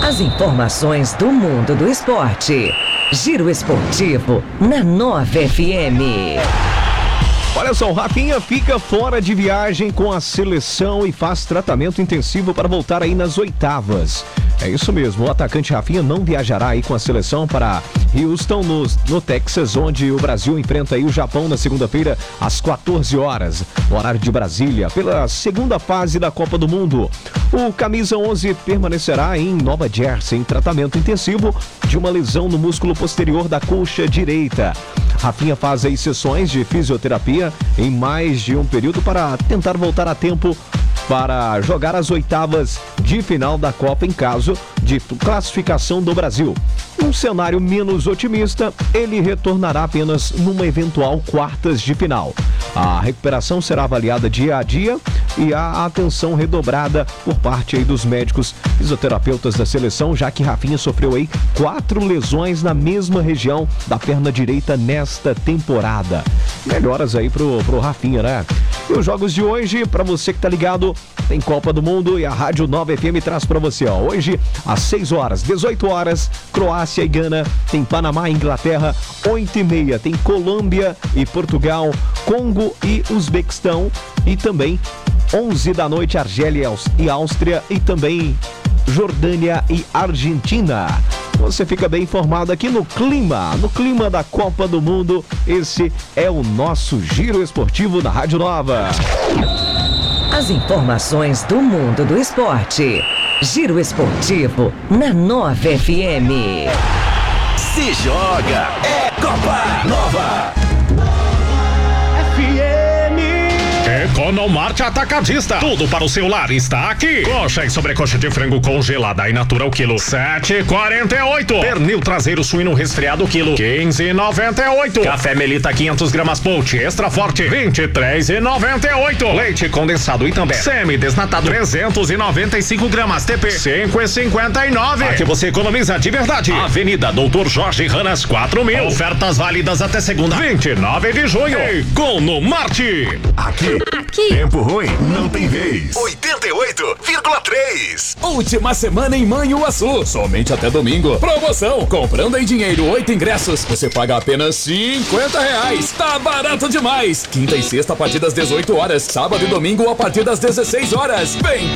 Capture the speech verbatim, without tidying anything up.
As informações do mundo do esporte. Giro Esportivo na Nova F M. Olha só, o Rafinha fica fora de viagem com a seleção e faz tratamento intensivo para voltar aí nas oitavas. É isso mesmo, o atacante Rafinha não viajará aí com a seleção para Houston, no, no Texas, onde o Brasil enfrenta aí o Japão na segunda-feira às quatorze horas, no horário de Brasília, pela segunda fase da Copa do Mundo. O camisa onze permanecerá em Nova Jersey em tratamento intensivo de uma lesão no músculo posterior da coxa direita. Rafinha faz aí sessões de fisioterapia em mais de um período para tentar voltar a tempo para jogar as oitavas de final da Copa em caso de classificação do Brasil. Um cenário menos otimista, ele retornará apenas numa eventual quartas de final. A recuperação será avaliada dia a dia e a atenção redobrada por parte aí dos médicos fisioterapeutas da seleção, já que Rafinha sofreu aí quatro lesões na mesma região da perna direita nesta temporada. Melhoras aí pro, pro Rafinha, né? E os jogos de hoje, para você que tá ligado, tem Copa do Mundo e a Rádio Nova F M traz para você, ó. Hoje, às seis horas, dezoito horas, Croácia e Gana, tem Panamá e Inglaterra, oito e meia, tem Colômbia e Portugal, Congo e Uzbequistão, e também onze da noite, Argélia e Áustria, e também Jordânia e Argentina. Você fica bem informado aqui no clima, no clima da Copa do Mundo. Esse é o nosso Giro Esportivo da Rádio Nova. As informações do mundo do esporte. Giro Esportivo na Nova F M. Se joga, é Copa Nova. F M. Economarte Atacadista. Tudo para o seu lar está aqui. Coxa e sobrecoxa de frango congelada e natural quilo sete e quarenta e oito. Pernil traseiro suíno resfriado quilo quinze e noventa e oito. Café Melita quinhentas gramas Polt extra forte vinte e três e noventa e oito. Leite condensado Itambé semi desnatado trezentas e noventa e cinco gramas T P cinco e cinquenta e nove. Aqui você economiza de verdade. Avenida Doutor Jorge Ranas quatro mil. Ofertas válidas até segunda vinte e nove de junho. Economarte. Aqui. Aqui. Tempo ruim não tem vez. oitenta e oito vírgula três. Última semana em Manhuaçu. Somente até domingo. Promoção. Comprando em dinheiro oito ingressos, você paga apenas cinquenta reais. Tá barato demais. Quinta e sexta a partir das dezoito horas. Sábado e domingo a partir das dezesseis horas. Vem